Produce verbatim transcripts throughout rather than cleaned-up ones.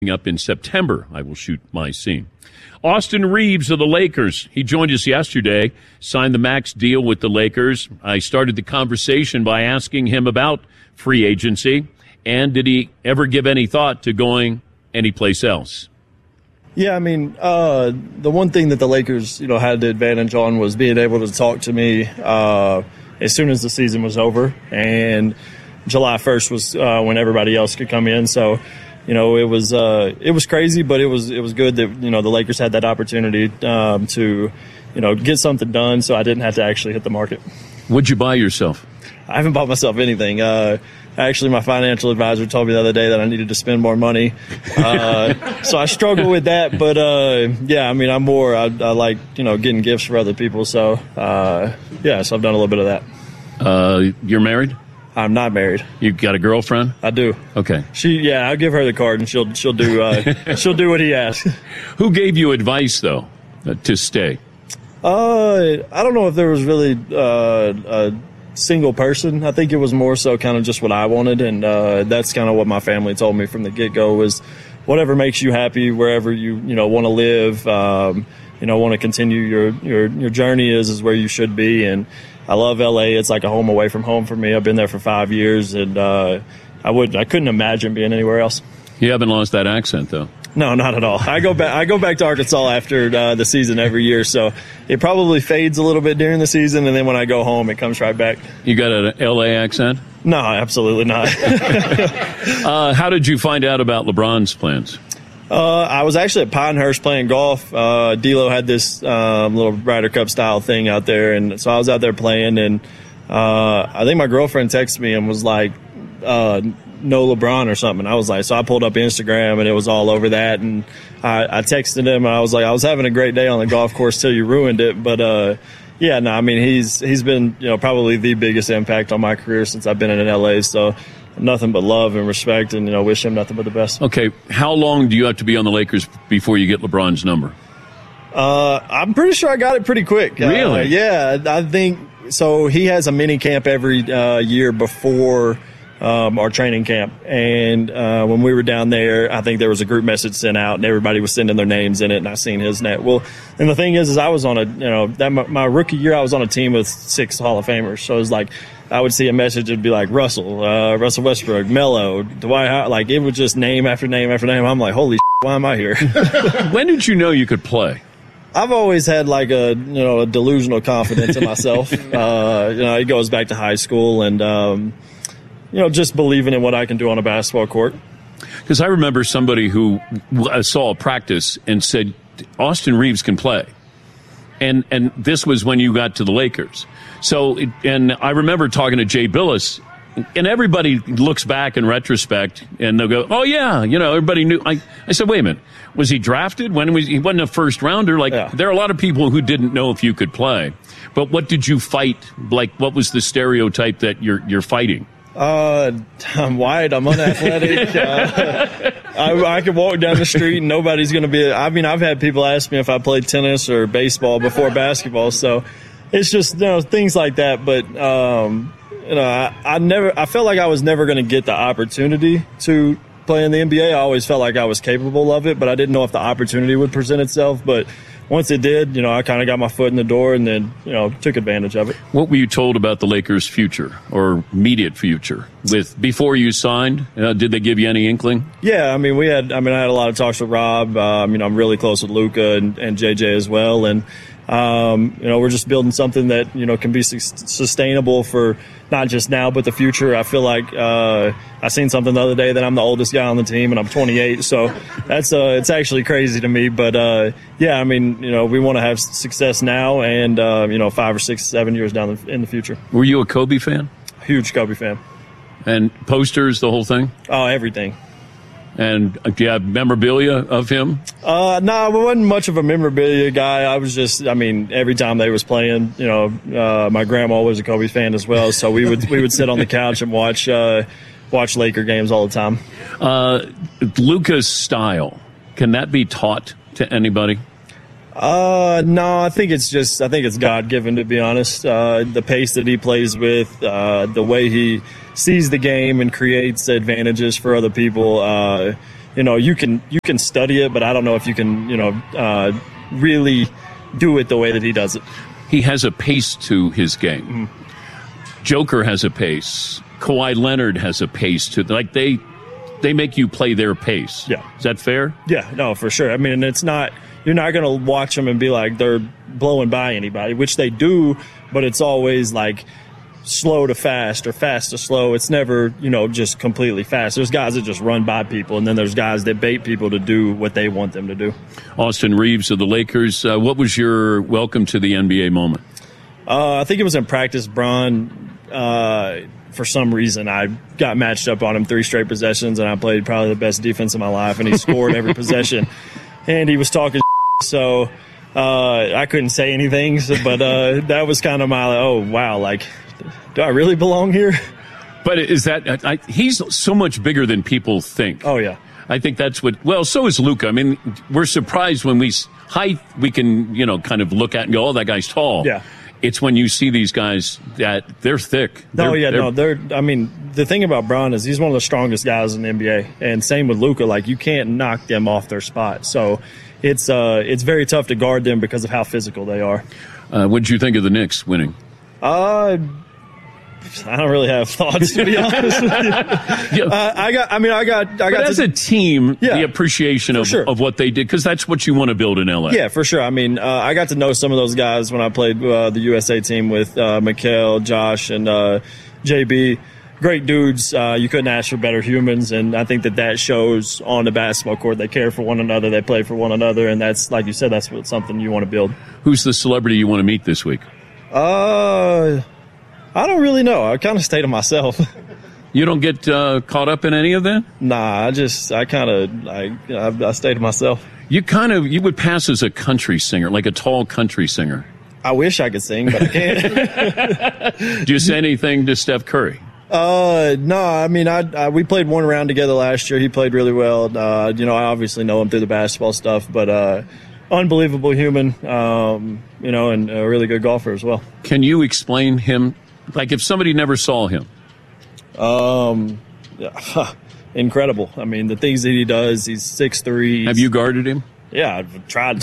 Up in September, I will shoot my scene. Austin Reaves of the Lakers. He joined us yesterday, signed the max deal with the Lakers. I started the conversation by asking him about free agency, and did he ever give any thought to going anyplace else? Yeah, I mean, uh, the one thing that the Lakers, you know, had the advantage on was being able to talk to me uh, as soon as the season was over, and July first was uh, when everybody else could come in. So, you know, it was uh, it was crazy, but it was it was good that, you know, the Lakers had that opportunity um, to, you know, get something done, so I didn't have to actually hit the market. What'd you buy yourself? I haven't bought myself anything. Uh, actually, my financial advisor told me the other day that I needed to spend more money, uh, so I struggle with that. But uh, yeah, I mean, I'm more I, I like you know getting gifts for other people. So uh, yeah, so I've done a little bit of that. Uh, you're married? I'm not married. You got a girlfriend? I do. Okay. She, yeah, I'll give her the card and she'll she'll do uh, she'll do what he asks. Who gave you advice though uh, to stay? Uh, I don't know if there was really uh, a single person. I think it was more so kind of just what I wanted, and uh, that's kind of what my family told me from the get go was whatever makes you happy, wherever you you know want to live, um, you know want to continue your your your journey is is where you should be. And I love L A. It's like a home away from home for me. I've been there for five years, and uh, I would I couldn't imagine being anywhere else. You haven't lost that accent, though. No, not at all. I go back. I go back to Arkansas after uh, the season every year, so it probably fades a little bit during the season, and then when I go home, it comes right back. You got an L A accent? No, absolutely not. uh, how did you find out about LeBron's plans? Uh, I was actually at Pinehurst playing golf. Uh, D'Lo had this um, little Ryder Cup style thing out there, and so I was out there playing, and uh, I think my girlfriend texted me and was like, uh, "No LeBron" or something. I was like, so I pulled up Instagram, and it was all over that, and I, I texted him, and I was like, I was having a great day on the golf course till you ruined it, but uh, yeah, no, I mean he's he's been you know probably the biggest impact on my career since I've been in L A. So. Nothing but love and respect, and you know, wish him nothing but the best. Okay, how long do you have to be on the Lakers before you get LeBron's number? Uh, I'm pretty sure I got it pretty quick. Really? Uh, yeah, I think so. He has a mini camp every uh, year before um, our training camp, and uh, when we were down there, I think there was a group message sent out, and everybody was sending their names in it, and I seen his net. Well, and the thing is, is I was on a you know that my, my rookie year, I was on a team with six Hall of Famers, so it was like. I would see a message, it'd be like Russell, uh, Russell Westbrook, Melo, Dwight Howard. Like, it was just name after name after name. I'm like, holy shit, why am I here? When did you know you could play? I've always had like a, you know, a delusional confidence in myself. uh, you know, it goes back to high school and, um, you know, just believing in what I can do on a basketball court. Because I remember somebody who saw a practice and said, Austin Reaves can play. And and this was when you got to the Lakers. So, it, and I remember talking to Jay Billis, and everybody looks back in retrospect, and they'll go, oh, yeah, you know, everybody knew. I, I said, wait a minute, was he drafted? When was he wasn't a first rounder? Like, yeah. There are a lot of people who didn't know if you could play. But what did you fight? Like, what was the stereotype that you're you're fighting? Uh, I'm white. I'm unathletic. uh, I, I could walk down the street and nobody's going to be. I mean, I've had people ask me if I played tennis or baseball before basketball. So it's just you know things like that. But um, you know, I, I never. I felt like I was never going to get the opportunity to play in the N B A. I always felt like I was capable of it, but I didn't know if the opportunity would present itself. But once it did, you know, I kind of got my foot in the door and then, you know, took advantage of it. What were you told about the Lakers' future or immediate future with before you signed? Uh, did they give you any inkling? Yeah, I mean, we had, I mean, I had a lot of talks with Rob. Um, you know, I'm really close with Luka and, and J J as well. And, um, you know, we're just building something that, you know, can be su- sustainable for not just now, but the future. I feel like uh, I seen something the other day that I'm the oldest guy on the team and I'm twenty-eight. So that's uh, it's actually crazy to me. But, uh, yeah, I mean, you know, we want to have success now and, uh, you know, five or six, seven years down the, in the future. Were you a Kobe fan? Huge Kobe fan. And posters, the whole thing? Oh, everything. And do you have memorabilia of him? Uh, no, I wasn't much of a memorabilia guy. I was just, I mean, every time they was playing, you know, uh, my grandma was a Kobe fan as well, so we would we would sit on the couch and watch uh, watch Laker games all the time. Uh, Luka's style, can that be taught to anybody? Uh, no, I think it's just, I think it's God given, to be honest. Uh, the pace that he plays with, uh, the way he sees the game and creates advantages for other people. Uh, you know, you can you can study it, but I don't know if you can, you know, uh, really do it the way that he does it. He has a pace to his game. Mm-hmm. Joker has a pace. Kawhi Leonard has a pace to like they they make you play their pace. Yeah, is that fair? Yeah, no, for sure. I mean, it's not you're not going to watch them and be like they're blowing by anybody, which they do, but it's always like slow to fast or fast to slow. It's never, you know, just completely fast. There's guys that just run by people, and then there's guys that bait people to do what they want them to do. Austin Reaves of the Lakers, uh, what was your welcome to the N B A moment? Uh, I think it was in practice. Bron, uh, for some reason, I got matched up on him three straight possessions, and I played probably the best defense of my life, and he scored every possession. And he was talking so uh, I couldn't say anything, so, but uh, that was kind of my, oh, wow, like, do I really belong here? But is that I, he's so much bigger than people think? Oh, yeah. I think that's what. Well, so is Luka. I mean, we're surprised when we height we can you know kind of look at and go, oh, that guy's tall. Yeah. It's when you see these guys that they're thick. No, they're, yeah, they're, no, they're. I mean, the thing about Bron is he's one of the strongest guys in the N B A, and same with Luka. Like you can't knock them off their spot. So it's uh it's very tough to guard them because of how physical they are. Uh, what did you think of the Knicks winning? Uh. I don't really have thoughts, to be honest with you. Yeah. Uh, I got. I mean, I got. I got. But as to, a team, yeah, the appreciation of, sure. of what they did, because that's what you want to build in L A. Yeah, for sure. I mean, uh, I got to know some of those guys when I played uh, the U S A team with uh, Mikal, Josh, and uh, J B. Great dudes. Uh, you couldn't ask for better humans, and I think that that shows on the basketball court. They care for one another. They play for one another, and that's, like you said, that's what, something you want to build. Who's the celebrity you want to meet this week? Uh. I don't really know. I kind of stay to myself. You don't get uh, caught up in any of that? Nah, I just, I kind of, I, I, I stay to myself. You kind of, you would pass as a country singer, like a tall country singer. I wish I could sing, but I can't. Do you say anything to Steph Curry? Uh, no, I mean, I, I we played one round together last year. He played really well. Uh, you know, I obviously know him through the basketball stuff, but uh, unbelievable human, um, you know, and a really good golfer as well. Can you explain him? Like if somebody never saw him. Um, yeah, incredible. I mean, the things that he does, he's six three. Have you guarded him? Yeah, I've tried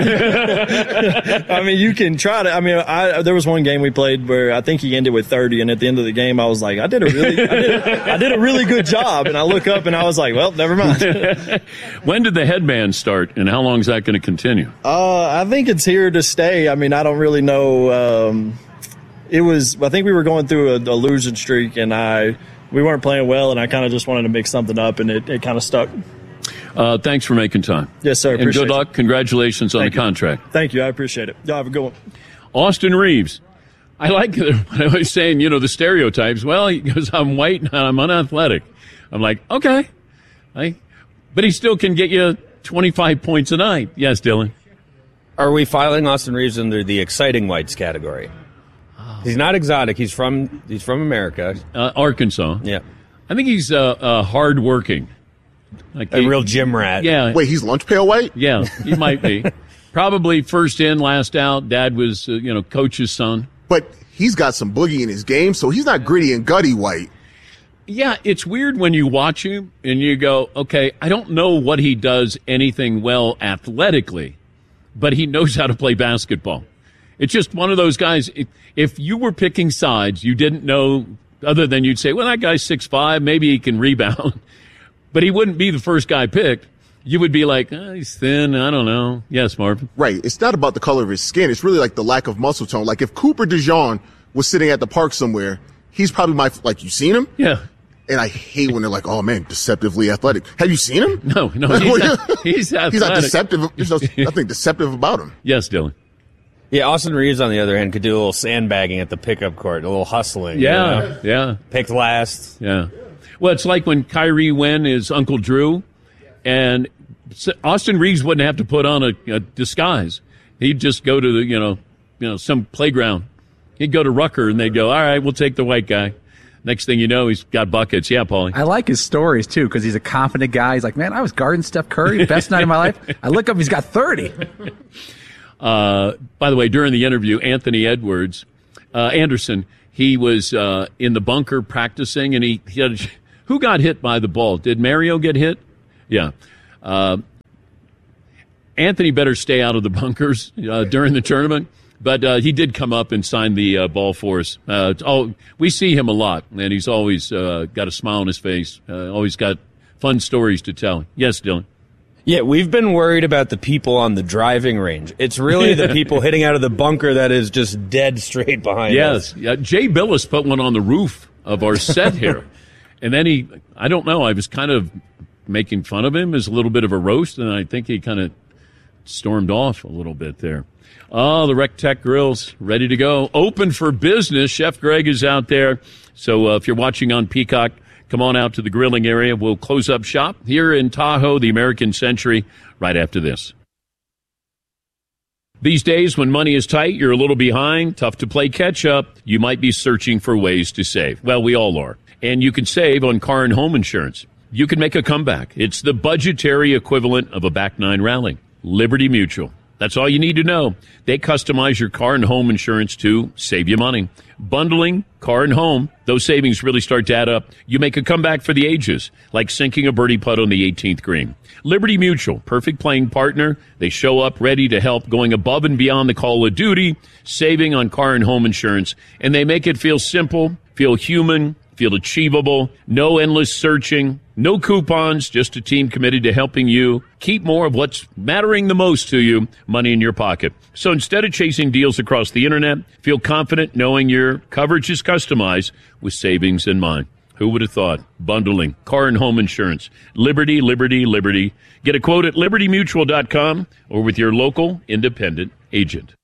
to. I mean, you can try to. I mean, I, there was one game we played where I think he ended with thirty, and at the end of the game, I was like, I did a really, I did, I did a really good job. And I look up and I was like, well, never mind. When did the headband start, and how long is that going to continue? Uh, I think it's here to stay. I mean, I don't really know. Um, it was. I think we were going through a, a losing streak, and I we weren't playing well, and I kind of just wanted to mix something up, and it, it kind of stuck. Uh, thanks for making time. Yes, sir. And good luck. Congratulations on Thank the you. contract. Thank you. I appreciate it. Y'all have a good one. Austin Reaves. I like what I was saying, you know, the stereotypes. Well, he goes, I'm white and I'm unathletic. I'm like, okay. I, but he still can get you twenty-five points a night. Yes, Dylan. Are we filing Austin Reaves under the exciting whites category? He's not exotic. He's from he's from America. Uh, Arkansas. Yeah. I think he's uh, uh, hardworking. Like a he, real gym rat. Yeah. Wait, he's lunch pail white? Yeah, he might be. Probably first in, last out. Dad was, uh, you know, coach's son. But he's got some boogie in his game, so he's not gritty and gutty white. Yeah, it's weird when you watch him and you go, okay, I don't know what he does anything well athletically, but he knows how to play basketball. It's just one of those guys. If, if you were picking sides, you didn't know other than you'd say, well, that guy's six five, maybe he can rebound. But he wouldn't be the first guy picked. You would be like, oh, he's thin. I don't know. Yes, Marvin. Right. It's not about the color of his skin. It's really like the lack of muscle tone. Like if Cooper DeJean was sitting at the park somewhere, he's probably my, like, you seen him? Yeah. And I hate when they're like, oh, man, deceptively athletic. Have you seen him? No, no. He's, not, he's athletic. He's not deceptive. There's no, nothing deceptive about him. Yes, Dylan. Yeah, Austin Reaves, on the other hand, could do a little sandbagging at the pickup court, a little hustling. Yeah, you know? yeah. Picked last. Yeah. Well, it's like when Kyrie Wen is Uncle Drew, and Austin Reaves wouldn't have to put on a, a disguise. He'd just go to the, you know, you know, some playground. He'd go to Rucker, and they'd go, all right, we'll take the white guy. Next thing you know, he's got buckets. Yeah, Paulie. I like his stories, too, because he's a confident guy. He's like, man, I was guarding Steph Curry, best night of my life. I look up, he's got thirty. Uh, by the way, during the interview, Anthony Edwards, uh, Anderson, he was uh, in the bunker practicing, and he, he had, who got hit by the ball? Did Mario get hit? Yeah. Uh, Anthony better stay out of the bunkers uh, during the tournament, but uh, he did come up and sign the uh, ball for us. Uh, oh, we see him a lot, and he's always uh, got a smile on his face, uh, always got fun stories to tell. Yes, Dylan? Yeah, we've been worried about the people on the driving range. It's really the people hitting out of the bunker that is just dead straight behind yes. us. Yes. Yeah, Jay Billis put one on the roof of our set here. And then he, I don't know, I was kind of making fun of him as a little bit of a roast, and I think he kind of stormed off a little bit there. Oh, the Rec Tech Grill's ready to go. Open for business. Chef Greg is out there. So uh, if you're watching on Peacock, come on out to the grilling area. We'll close up shop here in Tahoe, the American Century, right after this. These days, when money is tight, you're a little behind, tough to play catch up, you might be searching for ways to save. Well, we all are. And you can save on car and home insurance. You can make a comeback. It's the budgetary equivalent of a back nine rally. Liberty Mutual. That's all you need to know. They customize your car and home insurance to save you money. Bundling car and home, those savings really start to add up. You make a comeback for the ages, like sinking a birdie putt on the eighteenth green. Liberty Mutual, perfect playing partner. They show up ready to help, going above and beyond the call of duty, saving on car and home insurance. And they make it feel simple, feel human, feel achievable, no endless searching, no coupons, just a team committed to helping you keep more of what's mattering the most to you, money in your pocket. So instead of chasing deals across the internet, feel confident knowing your coverage is customized with savings in mind. Who would have thought? Bundling, car and home insurance. Liberty, liberty, liberty. Get a quote at liberty mutual dot com or with your local independent agent.